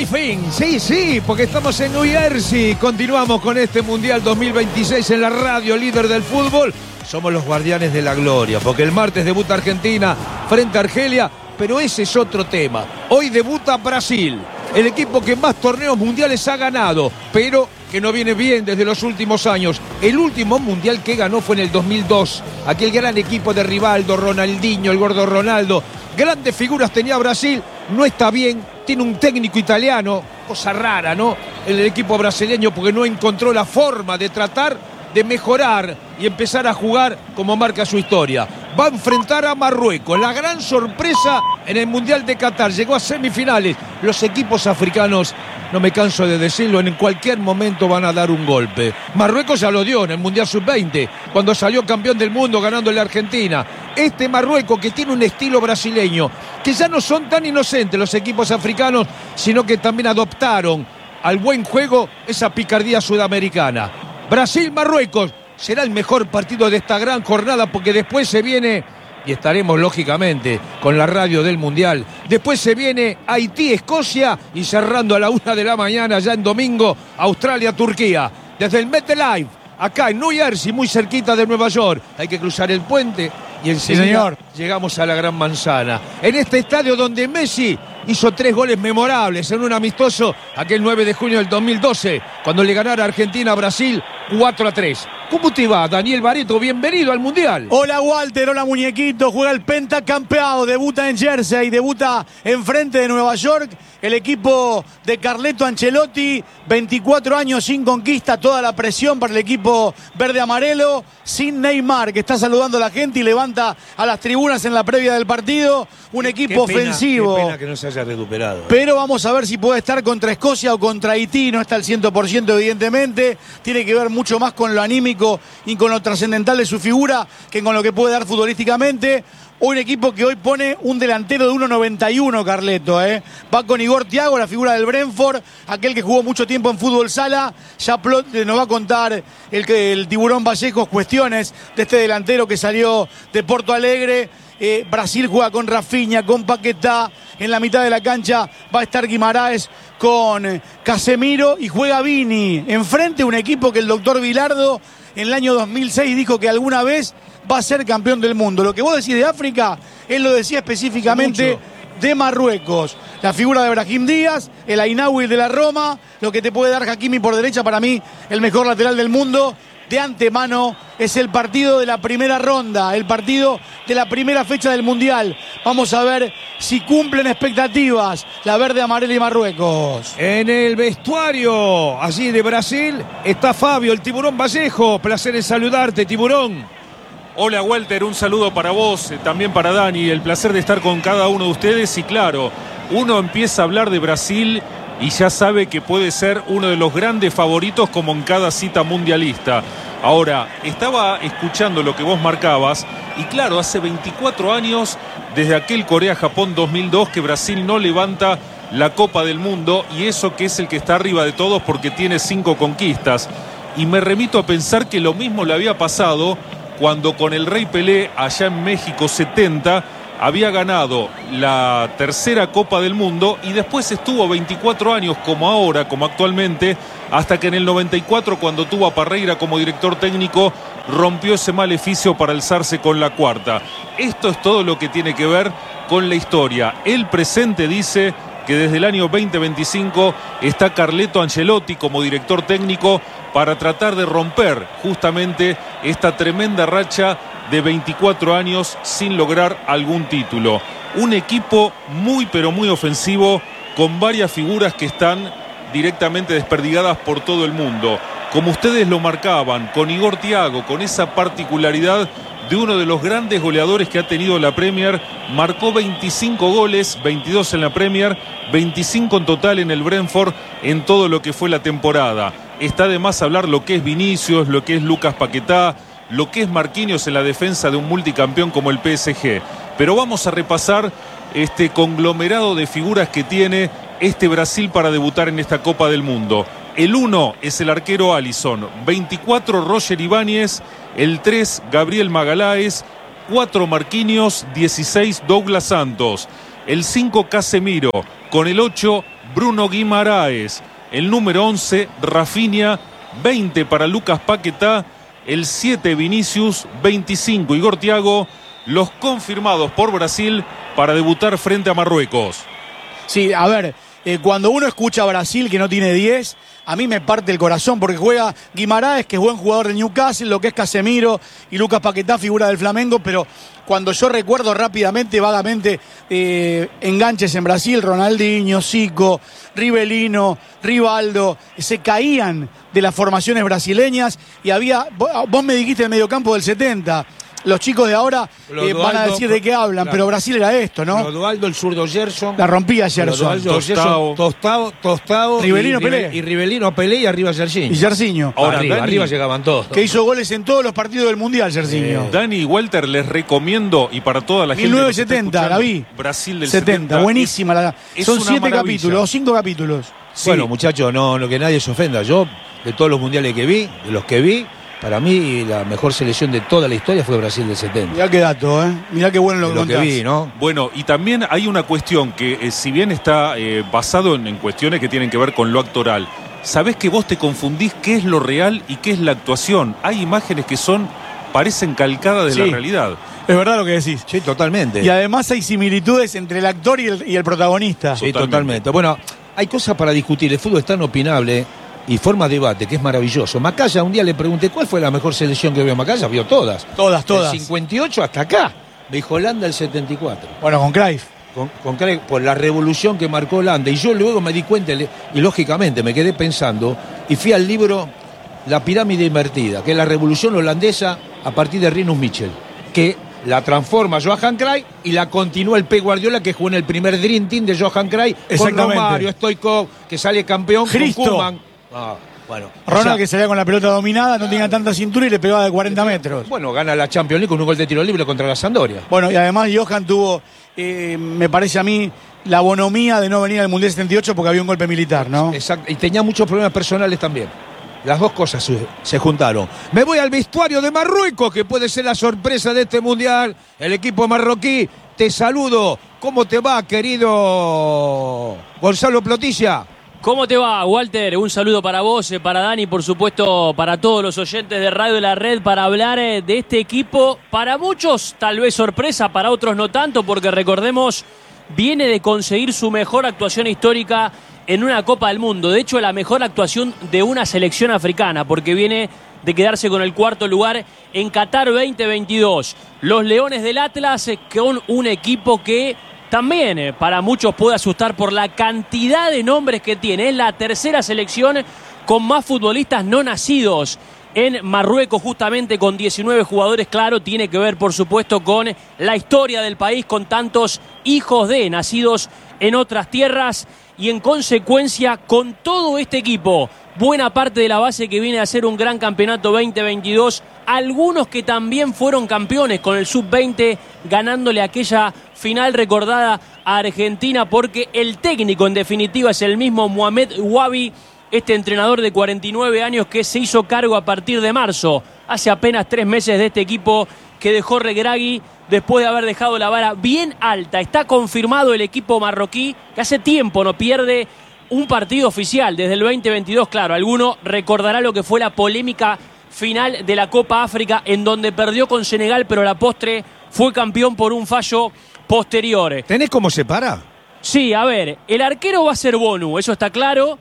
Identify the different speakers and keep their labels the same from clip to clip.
Speaker 1: hay fin. Sí, porque estamos en New Jersey. Continuamos con este Mundial 2026 en la radio líder del fútbol. Somos los guardianes de la gloria, porque el martes debuta Argentina frente a Argelia, pero ese es otro tema. Hoy debuta Brasil, el equipo que más torneos mundiales ha ganado, pero que no viene bien desde los últimos años. El último mundial que ganó fue en el 2002. Aquel gran equipo de Rivaldo, Ronaldinho, el gordo Ronaldo. Grandes figuras tenía Brasil, no está bien, tiene un técnico italiano, cosa rara, ¿no? El equipo brasileño, porque no encontró la forma de tratar de mejorar y empezar a jugar como marca su historia. Va a enfrentar a Marruecos, la gran sorpresa en el Mundial de Qatar, llegó a semifinales. Los equipos africanos, no me canso de decirlo, en cualquier momento van a dar un golpe. Marruecos ya lo dio en el Mundial Sub-20, cuando salió campeón del mundo ganándole a Argentina. Este Marruecos que tiene un estilo brasileño, que ya no son tan inocentes los equipos africanos, sino que también adoptaron al buen juego esa picardía sudamericana. Brasil-Marruecos será el mejor partido de esta gran jornada, porque después se viene, y estaremos lógicamente con la radio del Mundial, después se viene Haití-Escocia y cerrando a la 1 de la mañana ya en domingo Australia-Turquía. Desde el MetLife, acá en New Jersey, muy cerquita de Nueva York, hay que cruzar el puente y enseguida llegamos a la Gran Manzana. En este estadio donde Messi hizo 3 goles memorables en un amistoso aquel 9 de junio del 2012, cuando le ganara Argentina a Brasil 4-3. ¿Cómo te va, Daniel Barreto? Bienvenido al Mundial.
Speaker 2: Hola, Walter, hola, muñequito. Juega el pentacampeado, debuta en Jersey, debuta enfrente de Nueva York. El equipo de Carleto Ancelotti, 24 años sin conquista, toda la presión para el equipo verde-amarelo, sin Neymar, que está saludando a la gente y levanta a las tribunas en la previa del partido. Un equipo ofensivo.
Speaker 1: Qué pena que no se haya recuperado.
Speaker 2: Pero vamos a ver si puede estar contra Escocia o contra Haití. No está al 100% evidentemente. Tiene que ver mucho más con lo anímico y con lo trascendental de su figura que con lo que puede dar futbolísticamente. Un equipo que hoy pone un delantero de 1.91, Carleto, Va con Igor Thiago, la figura del Brentford, aquel que jugó mucho tiempo en fútbol sala. Ya nos va a contar el Tiburón Vallejos cuestiones de este delantero que salió de Porto Alegre. Brasil juega con Rafinha, con Paquetá. En la mitad de la cancha va a estar Guimaraes con Casemiro y juega Vini. Enfrente un equipo que el doctor Bilardo en el año 2006 dijo que alguna vez va a ser campeón del mundo. Lo que vos decís de África, él lo decía específicamente de Marruecos. La figura de Brahim Díaz, el Ainaoui de la Roma, lo que te puede dar Hakimi por derecha, para mí el mejor lateral del mundo. De antemano es el partido de la primera ronda, el partido de la primera fecha del Mundial. Vamos a ver si cumplen expectativas la verde, amarela y Marruecos.
Speaker 1: En el vestuario allí de Brasil está Fabio, el Tiburón Vallejo. Placer en saludarte, Tiburón.
Speaker 3: Hola, Walter, un saludo para vos, también para Dani. El placer de estar con cada uno de ustedes. Y claro, uno empieza a hablar de Brasil y ya sabe que puede ser uno de los grandes favoritos, como en cada cita mundialista. Ahora, estaba escuchando lo que vos marcabas y claro, hace 24 años desde aquel Corea-Japón 2002 que Brasil no levanta la Copa del Mundo, y eso que es el que está arriba de todos porque tiene 5 conquistas. Y me remito a pensar que lo mismo le había pasado cuando con el Rey Pelé allá en México 70 había ganado la tercera Copa del Mundo y después estuvo 24 años como ahora, como actualmente, hasta que en el 94, cuando tuvo a Parreira como director técnico, rompió ese maleficio para alzarse con la cuarta. Esto es todo lo que tiene que ver con la historia. El presente dice que desde el año 2025 está Carleto Ancelotti como director técnico para tratar de romper justamente esta tremenda racha de 24 años sin lograr algún título. Un equipo muy pero muy ofensivo, con varias figuras que están directamente desperdigadas por todo el mundo. Como ustedes lo marcaban, con Igor Thiago, con esa particularidad de uno de los grandes goleadores que ha tenido la Premier. Marcó 25 goles, 22 en la Premier, 25 en total en el Brentford en todo lo que fue la temporada. Está de más hablar lo que es Vinicius, lo que es Lucas Paquetá, lo que es Marquinhos en la defensa de un multicampeón como el PSG. Pero vamos a repasar este conglomerado de figuras que tiene este Brasil para debutar en esta Copa del Mundo. El 1 es el arquero Alisson, 24 Roger Ibáñez, el 3 Gabriel Magalhães, 4 Marquinhos, 16 Douglas Santos, el 5 Casemiro, con el 8 Bruno Guimaraes. El número 11, Rafinha. 20 para Lucas Paquetá. El 7, Vinicius. 25, Igor Thiago. Los confirmados por Brasil para debutar frente a Marruecos.
Speaker 2: Sí, a ver, cuando uno escucha a Brasil que no tiene 10, a mí me parte el corazón porque juega Guimaraes, que es buen jugador del Newcastle, lo que es Casemiro y Lucas Paquetá, figura del Flamengo, pero cuando yo recuerdo rápidamente, vagamente, enganches en Brasil, Ronaldinho, Zico, Rivelino, Rivaldo, se caían de las formaciones brasileñas y había, vos me dijiste el mediocampo del 70, los chicos de ahora van a decir de qué hablan, pero Brasil era esto, ¿no?
Speaker 1: Clodoaldo, el zurdo Gerson.
Speaker 2: La rompía Gerson.
Speaker 1: Tostado.
Speaker 2: Rivelino, Pelé.
Speaker 1: Y Rivelino, Pelé y arriba Gersinho.
Speaker 2: Y Gersinho.
Speaker 3: Ahora,
Speaker 1: arriba llegaban todos.
Speaker 2: Que hizo goles en todos los partidos del Mundial, Gersinho.
Speaker 3: Dani y Walter, les recomiendo, y para toda la gente
Speaker 2: 1970, la vi.
Speaker 3: Brasil del
Speaker 2: 70, buenísima. Son 7 capítulos, o 5 capítulos.
Speaker 3: Sí.
Speaker 1: Bueno, muchachos, no que nadie se ofenda. Yo, de todos los mundiales que vi, de los que vi, para mí la mejor selección de toda la historia fue Brasil del 70.
Speaker 2: Mirá qué dato, Mirá qué bueno lo que
Speaker 1: vi, ¿no?
Speaker 3: Bueno, y también hay una cuestión que, si bien está basado en cuestiones que tienen que ver con lo actoral, sabés que vos te confundís qué es lo real y qué es la actuación. Hay imágenes que parecen calcadas de la realidad.
Speaker 2: Es verdad lo que decís.
Speaker 1: Sí, totalmente.
Speaker 2: Y además hay similitudes entre el actor y el protagonista.
Speaker 1: Sí, totalmente. Bueno, hay cosas para discutir. El fútbol es tan opinable y forma debate, que es maravilloso. Macaya, un día le pregunté cuál fue la mejor selección que vio Macaya. Vio todas.
Speaker 2: Todas.
Speaker 1: Del 58 hasta acá. Me dijo Holanda el 74.
Speaker 2: Bueno, con Cruyff.
Speaker 1: Con Cruyff, por la revolución que marcó Holanda. Y yo luego me di cuenta, y lógicamente me quedé pensando, y fui al libro La pirámide invertida, que es la revolución holandesa a partir de Rinus Michel, que la transforma Johan Cruyff y la continúa el Pep Guardiola, que jugó en el primer Dream Team de Johan Cruyff, con Romario, Stoichkov, que sale campeón,
Speaker 2: Cristo.
Speaker 1: con Koeman. Bueno,
Speaker 2: Ronald, que salía con la pelota dominada, no tenía tanta cintura y le pegaba de 40 metros.
Speaker 1: Bueno, gana la Champions League con un gol de tiro libre contra la Sampdoria.
Speaker 2: Bueno, y además Johan tuvo, me parece a mí, la bonomía de no venir al Mundial 78 porque había un golpe militar, ¿no?
Speaker 1: Exacto, y tenía muchos problemas personales también. Las dos cosas se juntaron. Me voy al vestuario de Marruecos, que puede ser la sorpresa de este Mundial. El equipo marroquí, te saludo. ¿Cómo te va, querido Gonzalo Plotilla?
Speaker 4: ¿Cómo te va, Walter? Un saludo para vos, para Dani, por supuesto, para todos los oyentes de Radio de la Red, para hablar de este equipo. Para muchos, tal vez sorpresa, para otros no tanto, porque recordemos, viene de conseguir su mejor actuación histórica en una Copa del Mundo. De hecho, la mejor actuación de una selección africana, porque viene de quedarse con el cuarto lugar en Qatar 2022. Los Leones del Atlas, con un equipo que también para muchos puede asustar por la cantidad de nombres que tiene. Es la tercera selección con más futbolistas no nacidos en Marruecos, justamente con 19 jugadores. Claro, tiene que ver por supuesto con la historia del país, con tantos hijos de nacidos en otras tierras y en consecuencia con todo este equipo. Buena parte de la base que viene a ser un gran campeonato 2022. Algunos que también fueron campeones con el Sub-20, ganándole aquella final recordada a Argentina, porque el técnico en definitiva es el mismo Mohamed Wabi, este entrenador de 49 años que se hizo cargo a partir de marzo, hace apenas 3 meses, de este equipo que dejó Regragui después de haber dejado la vara bien alta. Está confirmado el equipo marroquí, que hace tiempo no pierde un partido oficial desde el 2022. Claro, alguno recordará lo que fue la polémica final de la Copa África, en donde perdió con Senegal, pero a la postre fue campeón por un fallo posterior.
Speaker 1: ¿Tenés cómo se para?
Speaker 4: Sí, a ver, el arquero va a ser Bonu, eso está claro.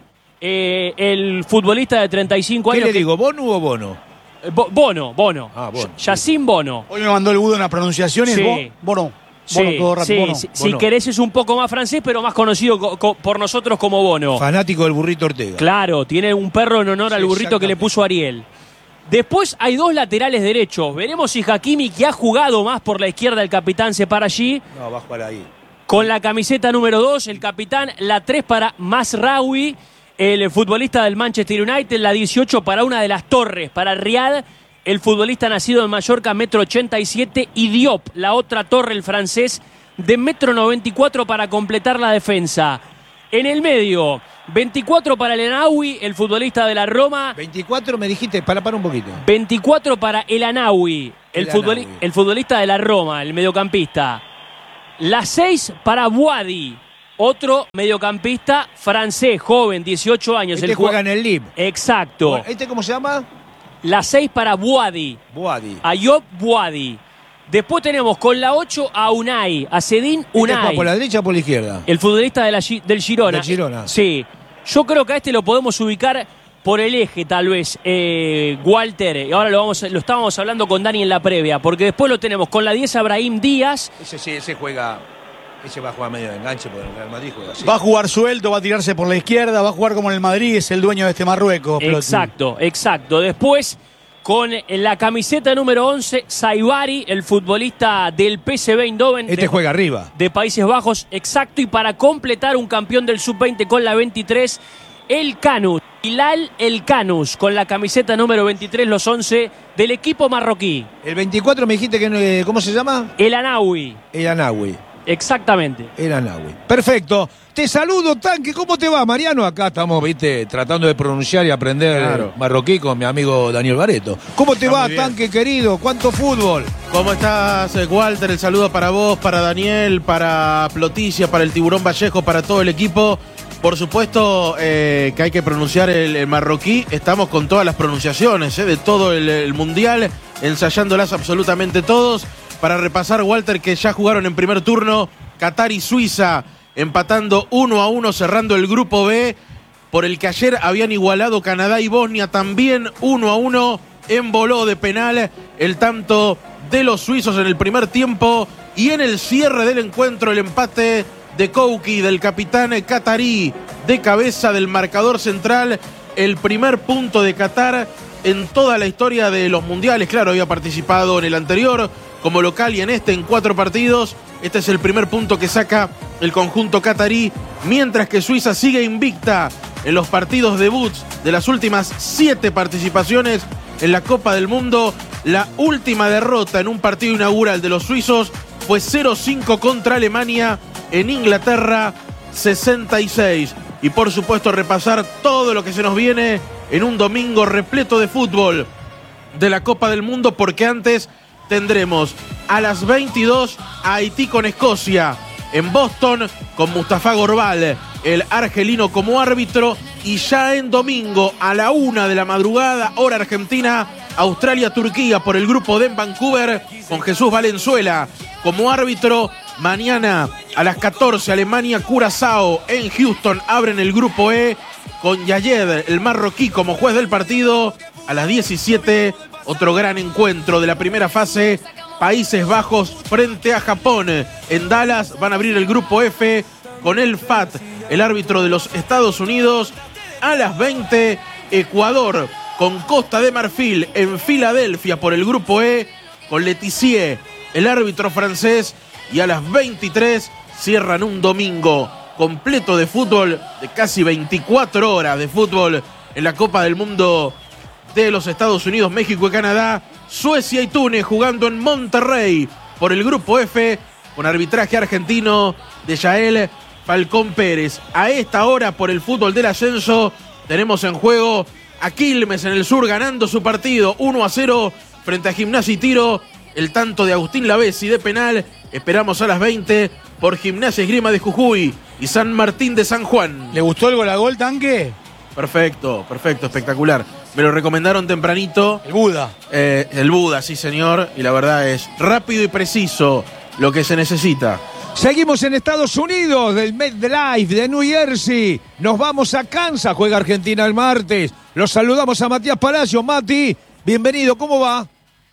Speaker 4: El futbolista de 35 años...
Speaker 1: ¿Qué le digo, Bonu o Bono?
Speaker 4: Bono.
Speaker 1: Ah, Bono.
Speaker 4: Yacine Bono.
Speaker 2: Hoy me mandó el Budo una pronunciación y
Speaker 4: Sí.
Speaker 2: es Bono.
Speaker 4: Sí,
Speaker 2: todo rato, Bono.
Speaker 4: si querés es un poco más francés, pero más conocido por nosotros como Bono.
Speaker 1: Fanático del burrito Ortega.
Speaker 4: Claro, tiene un perro en honor al burrito que le puso Ariel. Después hay 2 laterales derechos. Veremos si Hakimi, que ha jugado más por la izquierda, el capitán, se para allí.
Speaker 1: No, va para ahí.
Speaker 4: Con la camiseta número 2, el capitán. La 3 para Mazraoui, el futbolista del Manchester United. La 18 para una de las Torres, para Riyad, el futbolista nacido en Mallorca, 1,87 m. Y Diop, la otra torre, el francés, de 1,94 m para completar la defensa. En el medio, 24 para el Anawi, el futbolista de la Roma.
Speaker 1: 24 me dijiste, para un poquito.
Speaker 4: 24 para el Anawi, el futbolista de la Roma, el mediocampista. La 6 para Wadi, Otro mediocampista francés, joven, 18 años.
Speaker 1: Este juega en el Lille.
Speaker 4: Exacto.
Speaker 1: Bueno, ¿este cómo se llama?
Speaker 4: La 6 para Boadi.
Speaker 1: Boadi.
Speaker 4: Ayoub Boadi. Después tenemos con la 8 a Unai, a Zedine Unai.
Speaker 1: ¿Este juega por la derecha o por la izquierda?
Speaker 4: El futbolista del Girona.
Speaker 1: Del Girona.
Speaker 4: Sí. Yo creo que a este lo podemos ubicar por el eje, tal vez, Walter. Y ahora lo estábamos hablando con Dani en la previa, porque después lo tenemos con la 10 a Brahim Díaz.
Speaker 1: Ese sí, ese juega. Ese va a jugar medio de enganche porque el Real Madrid juega así.
Speaker 2: Va a jugar suelto, va a tirarse por la izquierda, va a jugar como en el Madrid, es el dueño de este Marruecos.
Speaker 4: Exacto, exacto. Después, con la camiseta número 11, Saibari, el futbolista del PSV Eindhoven.
Speaker 1: Este juega arriba.
Speaker 4: De Países Bajos, exacto. Y para completar, un campeón del Sub-20 con la 23, El Canus. Hilal El Canus, con la camiseta número 23, los 11 del equipo marroquí.
Speaker 1: El 24 me dijiste que, ¿cómo se llama?
Speaker 4: El Anawi.
Speaker 1: El Anawi.
Speaker 4: Exactamente.
Speaker 1: El Anawi. Perfecto. Te saludo, Tanque. ¿Cómo te va, Mariano? Acá estamos, viste, tratando de pronunciar y aprender marroquí con mi amigo Daniel Bareto. ¿Cómo te va, Tanque, querido? ¿Cuánto fútbol?
Speaker 5: ¿Cómo estás, Walter? El saludo para vos, para Daniel, para Ploticia, para el Tiburón Vallejo, para todo el equipo. Por supuesto que hay que pronunciar el marroquí. Estamos con todas las pronunciaciones de todo el Mundial, ensayándolas absolutamente todos. Para repasar, Walter, que ya jugaron en primer turno Qatar y Suiza, empatando 1-1, cerrando el grupo B, por el que ayer habían igualado Canadá y Bosnia, también 1-1, emboló de penal el tanto de los suizos en el primer tiempo, y en el cierre del encuentro el empate de Kouki, del capitán catarí, de cabeza del marcador central, el primer punto de Qatar en toda la historia de los mundiales. Claro, había participado en el anterior como local y en este en 4 partidos. Este es el primer punto que saca el conjunto catarí, mientras que Suiza sigue invicta en los partidos debuts de las últimas 7 participaciones en la Copa del Mundo. La última derrota en un partido inaugural de los suizos fue 0-5 contra Alemania en Inglaterra 66. Y por supuesto repasar todo lo que se nos viene en un domingo repleto de fútbol de la Copa del Mundo, porque antes tendremos a las 22 a Haití con Escocia en Boston, con Mustafa Gorbal, el argelino, como árbitro. Y ya en domingo a la 1 de la madrugada, hora argentina, Australia-Turquía por el grupo D en Vancouver, con Jesús Valenzuela como árbitro. Mañana a las 14, Alemania-Curazao en Houston, abren el grupo E, con Yayed, el marroquí, como juez del partido. A las 17, otro gran encuentro de la primera fase, Países Bajos frente a Japón. En Dallas van a abrir el grupo F con el FAT, el árbitro de los Estados Unidos. A las 20, Ecuador con Costa de Marfil en Filadelfia por el grupo E, con Letizier, el árbitro francés. Y a las 23 cierran un domingo completo de fútbol, de casi 24 horas de fútbol en la Copa del Mundo de los Estados Unidos, México y Canadá. Suecia y Túnez jugando en Monterrey por el grupo F, con arbitraje argentino de Yael Falcón Pérez. A esta hora, por el fútbol del ascenso, tenemos en juego a Quilmes en el sur, ganando su partido 1-0 frente a Gimnasia y Tiro. El tanto de Agustín Lavesi de penal. Esperamos a las 20 por Gimnasia Esgrima de Jujuy y San Martín de San Juan.
Speaker 2: ¿Le gustó el gol a gol, Tanque?
Speaker 5: Perfecto, perfecto, espectacular. Me lo recomendaron tempranito.
Speaker 2: El Buda.
Speaker 5: El Buda, sí señor. Y la verdad es rápido y preciso lo que se necesita.
Speaker 1: Seguimos en Estados Unidos, del MetLife de New Jersey. Nos vamos a Kansas, juega Argentina el martes. Los saludamos a Matías Palacios. Mati, bienvenido, ¿cómo va?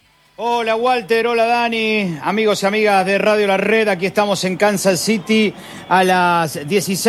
Speaker 6: Hola Walter, hola Dani, amigos y amigas de Radio La Red. Aquí estamos en Kansas City a las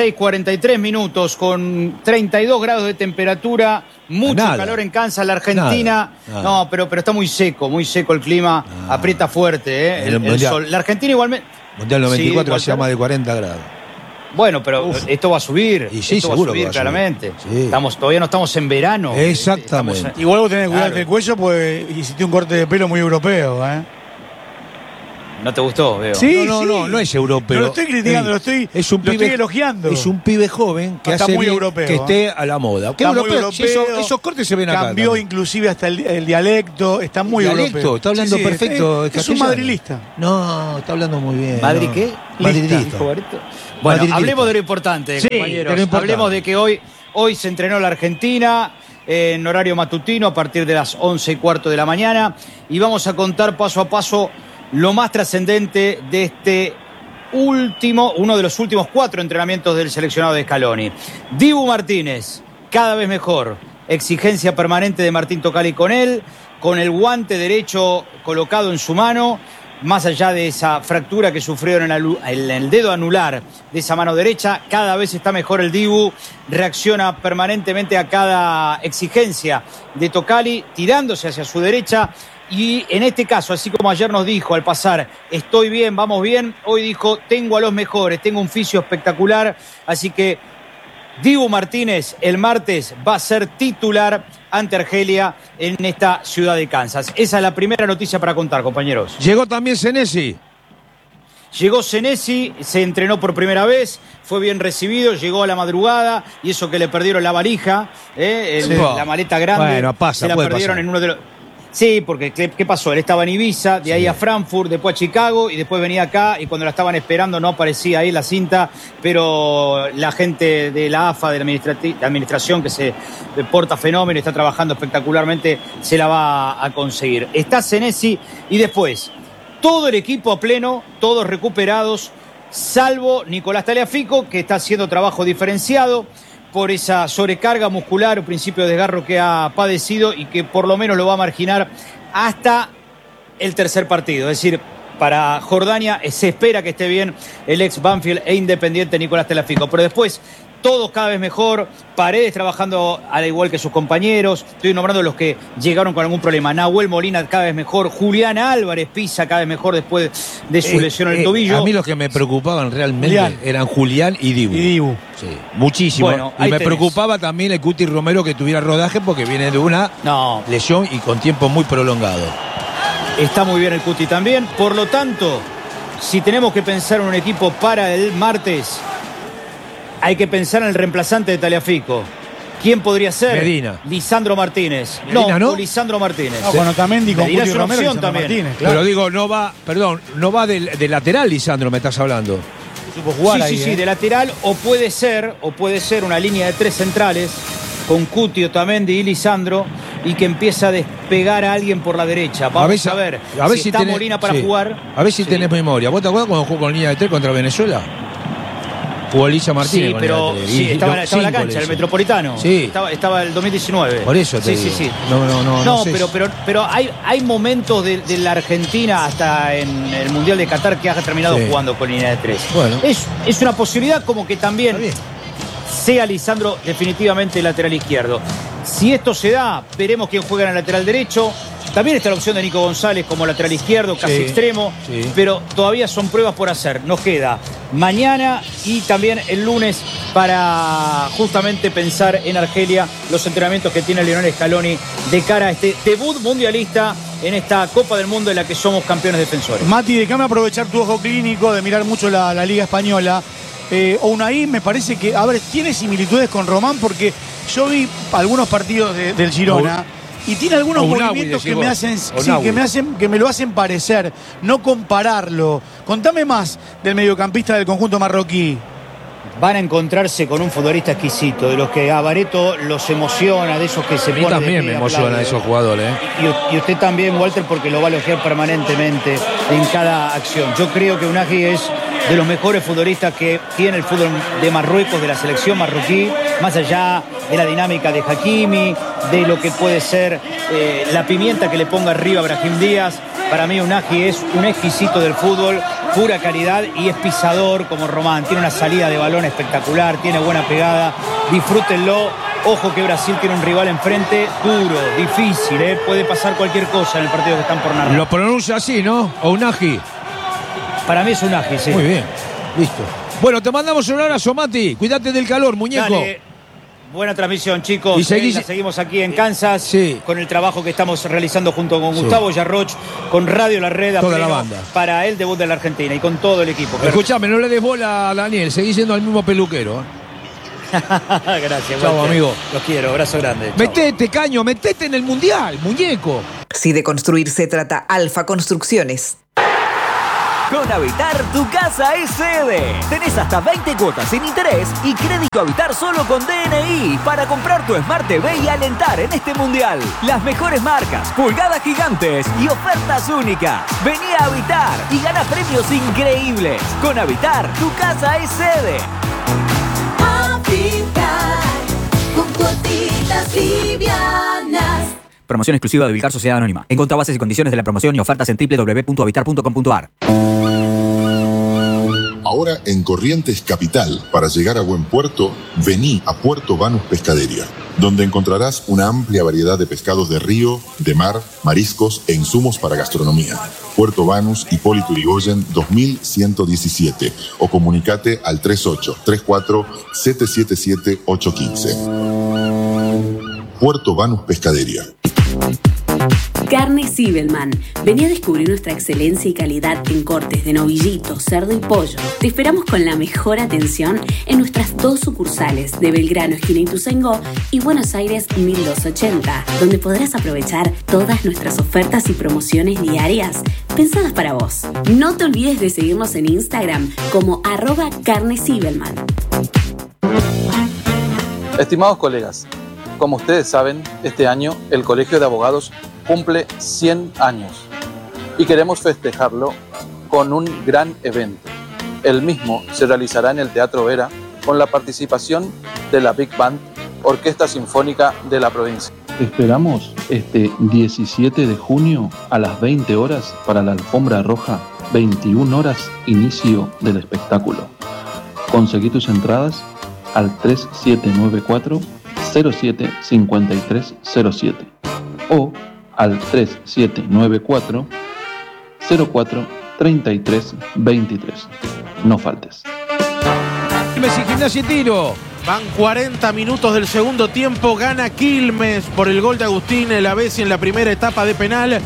Speaker 6: 16:43 minutos con 32 grados de temperatura, mucho calor en Kansas, la Argentina. Nada. No, pero está muy seco el clima, aprieta fuerte, el sol. La Argentina igualmente.
Speaker 1: Mundial 94 hacía más de 40 grados.
Speaker 6: Bueno, pero esto va a subir.
Speaker 1: Y sí,
Speaker 6: esto
Speaker 1: seguro
Speaker 6: va a subir,
Speaker 1: que va a
Speaker 6: claramente.
Speaker 1: Sí.
Speaker 6: Todavía no estamos en verano.
Speaker 1: Exactamente.
Speaker 2: Igual vos tenés que cuidarte el cuello, pues hiciste un corte de pelo muy europeo,
Speaker 6: ¿No te gustó, veo?
Speaker 2: Sí,
Speaker 1: no es europeo.
Speaker 2: No lo estoy criticando, lo estoy elogiando.
Speaker 1: Es un pibe joven que
Speaker 2: está
Speaker 1: hace
Speaker 2: muy
Speaker 1: bien
Speaker 2: europeo,
Speaker 1: que esté a la moda. ¿Qué
Speaker 2: Está muy
Speaker 1: europeo? Si
Speaker 2: europeo,
Speaker 1: esos cortes se ven acá.
Speaker 2: Cambió
Speaker 1: también.
Speaker 2: inclusive hasta el dialecto, está muy
Speaker 1: ¿Dialecto?
Speaker 2: europeo.
Speaker 1: Está hablando perfecto
Speaker 2: Es un
Speaker 1: castellano.
Speaker 2: madrilista.
Speaker 1: No, está hablando muy bien.
Speaker 6: ¿Madrid
Speaker 1: no.
Speaker 6: qué?
Speaker 1: Madridista.
Speaker 6: Bueno,
Speaker 1: Madridista.
Speaker 6: hablemos de lo importante,
Speaker 1: Sí,
Speaker 6: compañeros.
Speaker 1: de lo importante.
Speaker 6: Hablemos de que hoy se entrenó la Argentina en horario matutino a partir de las 11:15 de la mañana y vamos a contar paso a paso lo más trascendente de uno de los últimos 4 entrenamientos del seleccionado de Scaloni. Dibu Martínez, cada vez mejor. Exigencia permanente de Martín Tocali con él, con el guante derecho colocado en su mano, más allá de esa fractura que sufrió en el dedo anular de esa mano derecha, cada vez está mejor el Dibu, reacciona permanentemente a cada exigencia de Tocali, tirándose hacia su derecha. Y en este caso, así como ayer nos dijo al pasar, estoy bien, vamos bien, hoy dijo, tengo a los mejores, tengo un fisio espectacular, así que Dibu Martínez el martes va a ser titular ante Argelia en esta ciudad de Kansas. Esa es la primera noticia para contar, compañeros.
Speaker 1: Llegó también Senesi.
Speaker 6: Llegó Senesi, se entrenó por primera vez, fue bien recibido, llegó a la madrugada y eso que le perdieron la valija, la maleta grande,
Speaker 1: bueno, pasa,
Speaker 6: se la perdieron
Speaker 1: pasar.
Speaker 6: en uno de los... Sí, porque ¿qué pasó? Él estaba en Ibiza, de ahí a Frankfurt, después a Chicago y después venía acá y cuando la estaban esperando no aparecía ahí la cinta, pero la gente de la AFA, de la administración que se porta fenómeno, está trabajando espectacularmente, se la va a conseguir. Está Senesi y después todo el equipo a pleno, todos recuperados, salvo Nicolás Tagliafico, que está haciendo trabajo diferenciado por esa sobrecarga muscular o principio de desgarro que ha padecido y que por lo menos lo va a marginar hasta el tercer partido. Es decir, para Jordania se espera que esté bien el ex Banfield e Independiente Nicolás Tagliafico. Pero después, todos cada vez mejor, Paredes trabajando al igual que sus compañeros, estoy nombrando los que llegaron con algún problema, Nahuel Molina cada vez mejor, Julián Álvarez pisa cada vez mejor después de su lesión en el tobillo.
Speaker 1: A mí los que me preocupaban realmente eran Julián y Dibu. Sí, muchísimo.
Speaker 6: Bueno,
Speaker 1: y
Speaker 6: ahí
Speaker 1: me
Speaker 6: tenés.
Speaker 1: preocupaba también el Cuti Romero que tuviera rodaje porque viene de una lesión y con tiempo muy prolongado.
Speaker 6: Está muy bien el Cuti también, por lo tanto, si tenemos que pensar en un equipo para el martes, hay que pensar en el reemplazante de Tagliafico. ¿Quién podría ser?
Speaker 1: Medina.
Speaker 6: Lisandro Martínez.
Speaker 1: Medina, ¿no?
Speaker 6: O Lisandro Martínez.
Speaker 2: No, con Otamendi, con
Speaker 6: Medina
Speaker 2: Cuti
Speaker 6: es una
Speaker 2: Romero,
Speaker 6: opción
Speaker 2: Lisandro
Speaker 6: también.
Speaker 2: Martínez, claro.
Speaker 1: Pero digo, no va de lateral, Lisandro, me estás hablando.
Speaker 2: Supo jugar
Speaker 6: Sí,
Speaker 2: ahí,
Speaker 6: de lateral, o puede ser una línea de 3 centrales con Cuti, Otamendi y Lisandro y que empieza a despegar a alguien por la derecha. Vamos a ver si está
Speaker 1: tenés,
Speaker 6: Molina para jugar.
Speaker 1: A ver si tenés memoria. ¿Vos te acuerdas cuando jugó con línea de 3 contra Venezuela? Jugó Elisa Martínez.
Speaker 6: Sí,
Speaker 1: con
Speaker 6: pero
Speaker 1: línea de 3.
Speaker 6: sí, estaba en la
Speaker 1: Cinco
Speaker 6: cancha,
Speaker 1: le
Speaker 6: el
Speaker 1: hizo.
Speaker 6: Metropolitano.
Speaker 1: Sí.
Speaker 6: Estaba el 2019.
Speaker 1: Por eso te digo.
Speaker 6: Sí.
Speaker 1: No sé.
Speaker 6: pero hay momentos de la Argentina hasta en el Mundial de Qatar que ha terminado jugando con línea de 3.
Speaker 1: Bueno.
Speaker 6: Es una posibilidad como que también sea Lisandro definitivamente el lateral izquierdo. Si esto se da, veremos quién juega en el lateral derecho. También está la opción de Nico González como lateral izquierdo, casi extremo, pero todavía son pruebas por hacer. Nos queda mañana y también el lunes para justamente pensar en Argelia los entrenamientos que tiene Lionel Scaloni de cara a este debut mundialista en esta Copa del Mundo en la que somos campeones defensores.
Speaker 2: Mati, déjame aprovechar tu ojo clínico de mirar mucho la Liga Española. Unai me parece que, a ver, tiene similitudes con Román porque yo vi algunos partidos del Girona y tiene algunos movimientos que me lo hacen parecer, no compararlo. Contame más del mediocampista del conjunto marroquí.
Speaker 6: Van a encontrarse con un futbolista exquisito, de los que a Bareto los emociona, de esos que se ponen.
Speaker 1: A mí también me emociona esos jugadores.
Speaker 6: Y usted también, Walter, porque lo va a elogiar permanentemente en cada acción. Yo creo que Unai es de los mejores futbolistas que tiene el fútbol de Marruecos, de la selección marroquí, más allá de la dinámica de Hakimi, de lo que puede ser la pimienta que le ponga arriba a Brahim Díaz. Para mí Unai es un exquisito del fútbol, pura calidad y es pisador como Román. Tiene una salida de balón espectacular, tiene buena pegada. Disfrútenlo. Ojo que Brasil tiene un rival enfrente duro, difícil, puede pasar cualquier cosa en el partido que están por narrar.
Speaker 1: Lo pronuncia así, ¿no? Unai.
Speaker 6: Para mí es Unai, sí.
Speaker 1: Muy bien, listo. Bueno, te mandamos un abrazo, Mati. Cuídate del calor, muñeco.
Speaker 6: Dale. Buena transmisión, chicos.
Speaker 1: Y
Speaker 6: seguimos aquí en Kansas,
Speaker 1: sí,
Speaker 6: con el trabajo que estamos realizando junto con
Speaker 1: sí,
Speaker 6: Gustavo Yarroch, con Radio La Red,
Speaker 1: toda la banda,
Speaker 6: para el debut de la Argentina y con todo el equipo.
Speaker 1: Escuchame, no le des bola a Daniel, seguís siendo el mismo peluquero.
Speaker 6: Gracias,
Speaker 1: chau,
Speaker 6: Walter.
Speaker 1: amigo.
Speaker 6: Los quiero, abrazo grande.
Speaker 1: Metete, Caño, metete en el Mundial, muñeco.
Speaker 7: Si de construir se trata, Alfa Construcciones.
Speaker 8: Con Habitar, tu casa es sede. Tenés hasta 20 cuotas sin interés y crédito Habitar solo con DNI para comprar tu Smart TV y alentar en este mundial. Las mejores marcas, pulgadas gigantes y ofertas únicas. Vení a Habitar y gana premios increíbles. Con Habitar, tu casa es sede.
Speaker 9: Habitar, con cuotitas livianas.
Speaker 8: Promoción exclusiva de Vilcar Sociedad Anónima. Encontrá bases y condiciones de la promoción y ofertas en www.habitar.com.ar.
Speaker 10: Ahora en Corrientes Capital, para llegar a buen puerto, vení a Puerto Banús Pescadería, donde encontrarás una amplia variedad de pescados de río, de mar, mariscos e insumos para gastronomía. Puerto Banús, Hipólito Yrigoyen, 2117. O comunicate al 3834-777-815. Puerto Banús Pescadería.
Speaker 11: Carne Zibelman. Vení a descubrir nuestra excelencia y calidad en cortes de novillito, cerdo y pollo. Te esperamos con la mejor atención en nuestras 2 sucursales de Belgrano, esquina Ituzaingó, y Buenos Aires 1280, donde podrás aprovechar todas nuestras ofertas y promociones diarias pensadas para vos. No te olvides de seguirnos en Instagram como @carnezibelman.
Speaker 12: Estimados colegas, como ustedes saben, este año el Colegio de Abogados cumple 100 años y queremos festejarlo con un gran evento. El mismo se realizará en el Teatro Vera con la participación de la Big Band, Orquesta Sinfónica de la provincia.
Speaker 13: Te esperamos este 17 de junio a las 20 horas para la alfombra roja, 21 horas inicio del espectáculo. Conseguí tus entradas al 3794-075307 o al 3794-043323. No faltes.
Speaker 1: Quilmes y Gimnasia y Tiro.
Speaker 5: Van 40 minutos del segundo tiempo. Gana Quilmes por el gol de Agustín Lavesi en la primera etapa de penal.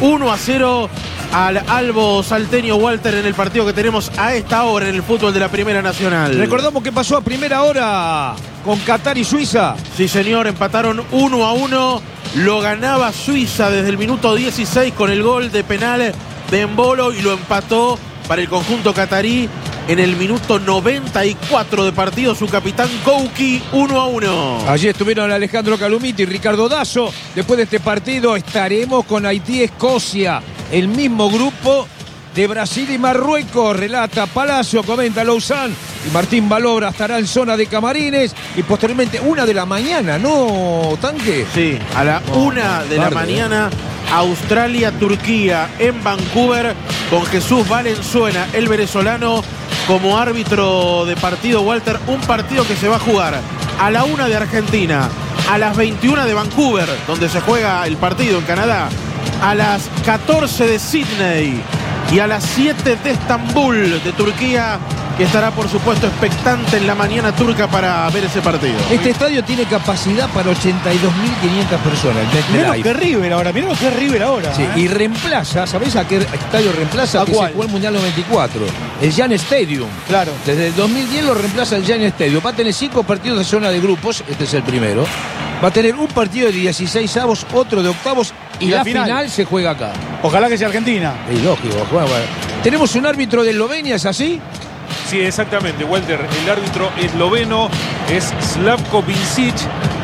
Speaker 5: 1-0 al Albo Salteño. Walter, en el partido que tenemos a esta hora en el fútbol de la Primera Nacional.
Speaker 1: Recordamos que pasó a primera hora con Qatar y Suiza.
Speaker 5: Sí, señor, empataron 1-1. Lo ganaba Suiza desde el minuto 16 con el gol de penal de Embolo y lo empató para el conjunto catarí en el minuto 94 de partido su capitán Gouki. 1-1.
Speaker 1: Allí estuvieron Alejandro Calumiti y Ricardo Dazo. Después de este partido estaremos con Haití-Escocia, el mismo grupo de Brasil y Marruecos. Relata Palacio, comenta Lausanne y Martín Balobra estará en zona de camarines. Y posteriormente 1 de la mañana, ¿no, Tanque?
Speaker 5: Sí, a la 1 de la mañana Australia-Turquía en Vancouver con Jesús Valenzuela, el venezolano, como árbitro de partido. Walter, un partido que se va a jugar a la 1 de Argentina, a las 21 de Vancouver, donde se juega el partido en Canadá, a las 14 de Sydney y a las 7 de Estambul, de Turquía, que estará por supuesto expectante en la mañana turca para ver ese partido.
Speaker 1: Este estadio tiene capacidad para 82.500 personas.
Speaker 2: Mirá lo que es River ahora, mirá lo que es River ahora.
Speaker 1: Sí, y reemplaza, ¿sabés a qué estadio reemplaza?
Speaker 2: ¿A
Speaker 1: que
Speaker 2: cuál?
Speaker 1: se jugó el Mundial 94. El Giant Stadium.
Speaker 2: Claro.
Speaker 1: Desde el 2010 lo reemplaza el Giant Stadium. Va a tener 5 partidos de zona de grupos, este es el primero. Va a tener un partido de 16avos, otro de octavos y la final se juega acá.
Speaker 2: Ojalá que sea Argentina.
Speaker 1: Es lógico. Bueno. Tenemos un árbitro de Eslovenia, ¿es así?
Speaker 3: Sí, exactamente, Walter. El árbitro esloveno es Slavko Vincic,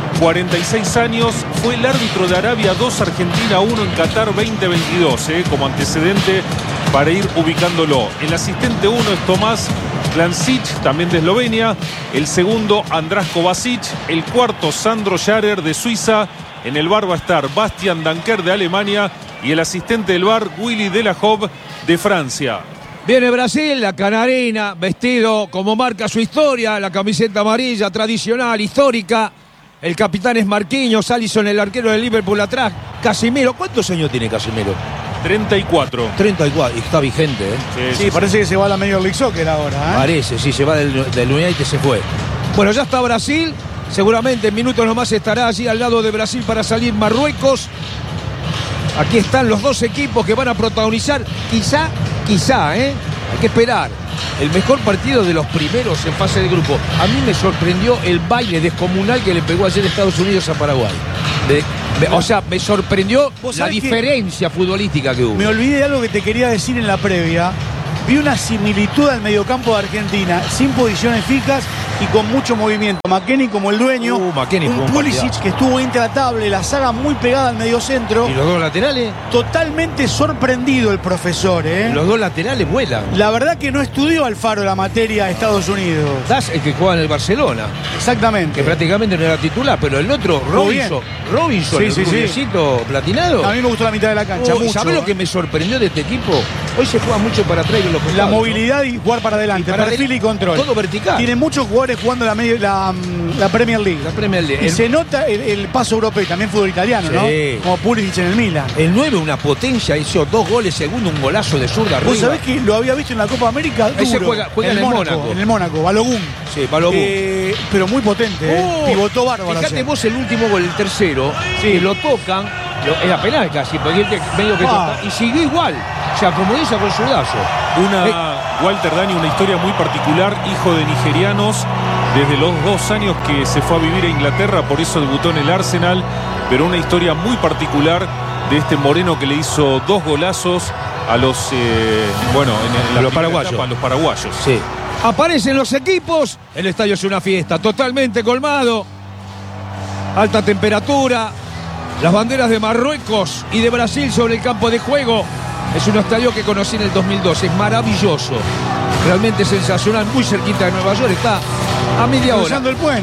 Speaker 3: 46 años. Fue el árbitro de Arabia 2, Argentina 1 en Qatar 2022, como antecedente para ir ubicándolo. El asistente 1 es Tomás Klancic, también de Eslovenia. El segundo, András Kovacic. El cuarto, Sandro Jarer, de Suiza. En el bar va a estar Bastian Danker, de Alemania. Y el asistente del bar, Willy Delahove, de Francia.
Speaker 1: Viene Brasil, la canarina, vestido como marca su historia, la camiseta amarilla, tradicional, histórica. El capitán es Marquinhos, Alisson, el arquero del Liverpool atrás. Casimiro, ¿cuántos años tiene Casimiro?
Speaker 3: 34.
Speaker 1: 34, y está vigente, ¿eh?
Speaker 2: Sí, parece que se va a la Major League Soccer ahora, ¿eh?
Speaker 1: Parece, sí, se va del United, se fue. Bueno, ya está Brasil, Seguramente en minutos nomás estará allí al lado de Brasil para salir Marruecos. Aquí están los dos equipos que van a protagonizar, quizá, hay que esperar, el mejor partido de los primeros en fase de grupo. A mí me sorprendió el baile descomunal que le pegó ayer Estados Unidos a Paraguay. O sea, me sorprendió la diferencia futbolística que hubo.
Speaker 2: Me olvidé de algo que te quería decir en la previa. Vi una similitud al mediocampo de Argentina, sin posiciones fijas y con mucho movimiento. McKennie como el dueño, un Pulisic que estuvo intratable, la saga muy pegada al mediocentro.
Speaker 1: ¿Y los dos laterales?
Speaker 2: Totalmente sorprendido el profesor, ¿eh?
Speaker 1: Los dos laterales vuelan.
Speaker 2: La verdad que no estudió Alfaro la materia de Estados Unidos.
Speaker 1: Das, el que juega en el Barcelona.
Speaker 2: Exactamente.
Speaker 1: Que prácticamente no era titular, pero el otro, Robinson, el rubiecito platinado.
Speaker 2: A mí me gustó la mitad de la cancha, mucho.
Speaker 1: ¿Sabés lo que me sorprendió de este equipo? Hoy se juega mucho para atrás y los costados,
Speaker 2: la movilidad, ¿no? Y jugar para adelante, perfil y control.
Speaker 1: Todo vertical.
Speaker 2: Tiene muchos jugadores jugando la Premier League.
Speaker 1: La Premier League.
Speaker 2: Y se nota el paso europeo, y también fútbol italiano,
Speaker 1: sí,
Speaker 2: ¿no? Como Pulisic en el Milan.
Speaker 1: El 9, una potencia, hizo 2 goles segundo, un golazo de zurda arriba.
Speaker 2: ¿Vos sabés que lo había visto en la Copa América? Duro.
Speaker 1: Ese juega en el Mónaco.
Speaker 2: En el Mónaco, Balogun.
Speaker 1: Sí, Balogun.
Speaker 2: Pero muy potente, pivotó bárbaro.
Speaker 1: Fíjate vos el último gol, el tercero, que lo tocan, era penal casi, porque medio que toca, y siguió igual. O sea, como dice, con zurdazo.
Speaker 3: Walter Dani, una historia muy particular, hijo de nigerianos, desde los 2 años que se fue a vivir a Inglaterra, por eso debutó en el Arsenal, pero una historia muy particular de este moreno que le hizo 2 golazos a los, en los paraguayos.
Speaker 1: Etapa,
Speaker 3: a los paraguayos.
Speaker 1: Sí. Aparecen los equipos, el estadio es una fiesta, totalmente colmado, alta temperatura, las banderas de Marruecos y de Brasil sobre el campo de juego. Es un estadio que conocí en el 2002, es maravilloso, realmente sensacional, muy cerquita de Nueva York, está a media hora.
Speaker 2: Cruzando el puente.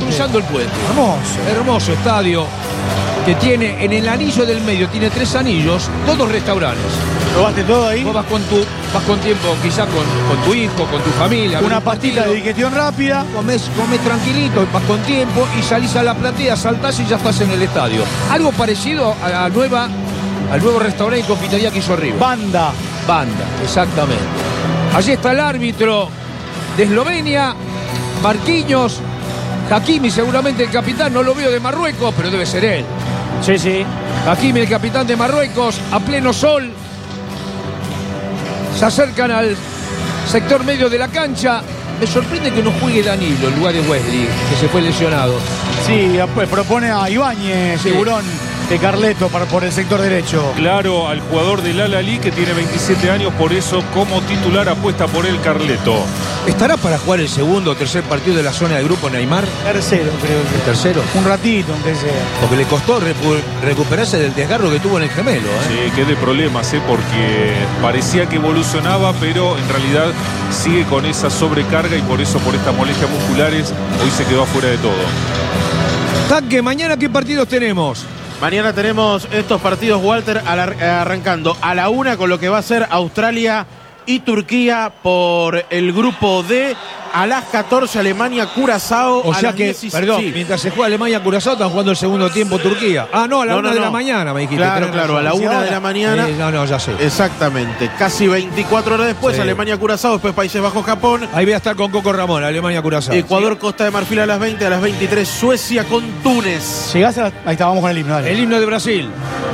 Speaker 1: Hermoso estadio que tiene en el anillo del medio, tiene 3 anillos, todos restaurantes.
Speaker 2: ¿Probaste todo ahí?
Speaker 1: Vos vas con tiempo, quizá con tu hijo, con tu familia.
Speaker 2: Una pastita de digestión rápida.
Speaker 1: Comés tranquilito, vas con tiempo y salís a la platea, saltás y ya estás en el estadio. Algo parecido al nuevo restaurante y confitería que hizo River.
Speaker 2: Banda,
Speaker 1: exactamente. Allí está el árbitro de Eslovenia, Marquinhos, Hakimi, seguramente el capitán, no lo veo, de Marruecos, pero debe ser él.
Speaker 6: Sí.
Speaker 1: Hakimi, el capitán de Marruecos, a pleno sol. Se acercan al sector medio de la cancha. Me sorprende que no juegue Danilo en lugar de Wesley, que se fue lesionado.
Speaker 2: Sí, propone a Ibáñez, Segurón, de Carleto por el sector derecho.
Speaker 3: Claro, al jugador del Al-Ahly que tiene 27 años, por eso como titular apuesta por el Carleto.
Speaker 1: ¿Estará para jugar el segundo o tercer partido de la zona de grupo Neymar?
Speaker 2: Tercero, creo que.
Speaker 1: ¿El tercero?
Speaker 2: Un ratito, aunque sea.
Speaker 1: Porque le costó recuperarse del desgarro que tuvo en el gemelo.
Speaker 3: Sí, que de problemas, porque parecía que evolucionaba, pero en realidad sigue con esa sobrecarga y por eso, por estas molestias musculares, hoy se quedó afuera de todo.
Speaker 1: Tanque, mañana ¿qué partidos tenemos?
Speaker 5: Mañana tenemos estos partidos, Walter, arrancando a la 1 con lo que va a ser Australia y Turquía por el grupo D. A las 14 Alemania, Curazao.
Speaker 1: O sea que, mientras se juega Alemania, Curazao, están jugando el segundo tiempo Turquía. Ah, no, a la 1 de la mañana me dijiste.
Speaker 5: Claro, a la 1 de la mañana.
Speaker 1: Ya sé.
Speaker 5: Exactamente. Casi 24 horas después, Alemania, Curazao, después Países Bajos, Japón.
Speaker 1: Ahí voy a estar con Coco Ramón, Alemania, Curazao.
Speaker 5: Ecuador, Costa de Marfil a las 20, a las 23, Suecia con Túnez.
Speaker 2: Llegás ahí está, vamos con el himno, dale.
Speaker 1: El himno de Brasil.